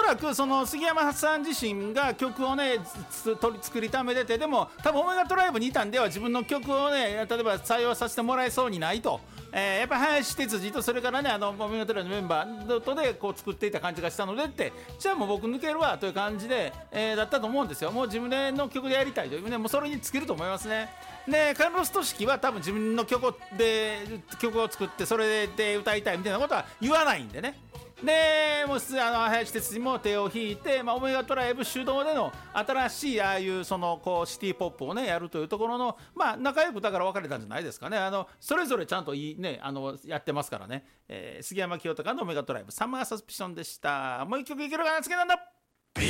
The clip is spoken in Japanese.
らくその杉山さん自身が曲をね作りためてて、でも多分オメガトライブにいたんでは自分の曲をね例えば採用させてもらえそうにないと、やっぱり林哲司とそれからねオメガトライブのメンバーとでこう作っていた感じがしたのでって、じゃあもう僕抜けるわという感じで、だったと思うんですよ。もう自分の曲でやりたいというね、もうそれに尽きると思いますね。でカルロス・トシキは多分自分の曲を作ってそれで歌いたいみたいなことは言わないんでね。でもう林哲司も手を引いて、オメガトライブ主導での新しいああいうそのこうシティポップをねやるというところの、仲良くだから別れたんじゃないですかね。それぞれちゃんとやってますからね。杉山清隆のオメガトライブサマーサスピションでした。もう一曲いけるかな、次なんだ。